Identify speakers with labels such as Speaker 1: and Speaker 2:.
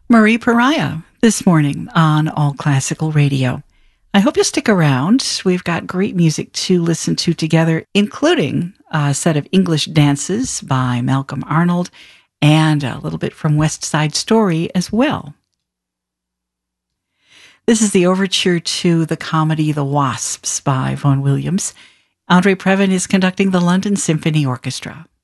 Speaker 1: Marie Pariah this morning on All Classical Radio. I hope you'll stick around. We've got great music to listen to together, including a set of English dances by Malcolm Arnold and a little bit from West Side Story as well. This is the overture to the comedy The Wasps by Vaughan Williams. Andre Previn is conducting the London Symphony Orchestra.